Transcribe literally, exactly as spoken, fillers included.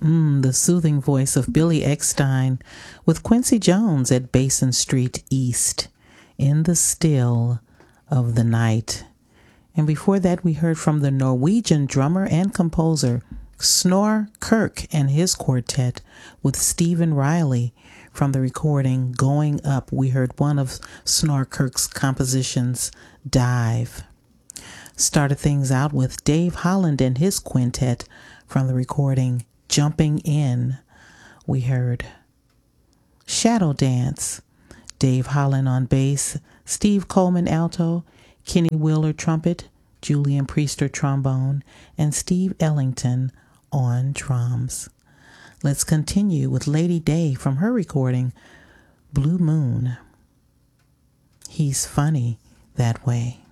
Mm, the soothing voice of Billy Eckstine with Quincy Jones at Basin Street East in the still of the night. And before that, we heard from the Norwegian drummer and composer Snorre Kirk and his quartet with Stephen Riley from the recording Going Up. We heard one of Snorre Kirk's compositions, Dive. Started things out with Dave Holland and his quintet from the recording Jumping In. We heard Shadow Dance, Dave Holland on bass, Steve Coleman alto, Kenny Wheeler trumpet, Julian Priester trombone, and Steve Ellington on drums. Let's continue with Lady Day from her recording Blue Moon. He's funny that way.